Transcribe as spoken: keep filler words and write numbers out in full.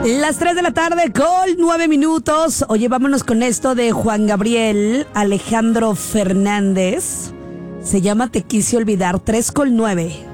Las tres de la tarde con nueve minutos. Oye, vámonos con esto de Juan Gabriel Alejandro Fernández. Se llama Te quise olvidar, tres con nueve.